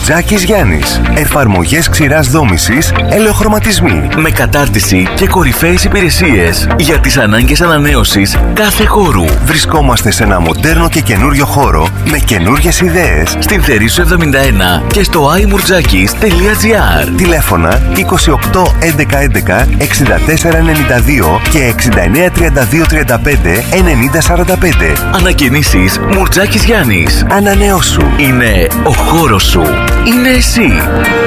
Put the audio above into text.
Μουρτζάκης Γιάννης. Εφαρμογές ξηράς δόμησης, ελαιοχρωματισμοί. Με κατάρτιση και κορυφαίες υπηρεσίες για τις ανάγκες ανανέωσης κάθε χώρου. Βρισκόμαστε σε ένα μοντέρνο και καινούριο χώρο με καινούριες ιδέες στην Θερήσου 71 και στο iMurtzakis.gr. Τηλέφωνα 28 11 11 64 92 και 69 32 35 90 45. Ανακαινήσεις Μουρτζάκης Γιάννης. Ανανεώσου. Είναι ο χώρος σου. Είναι εσύ.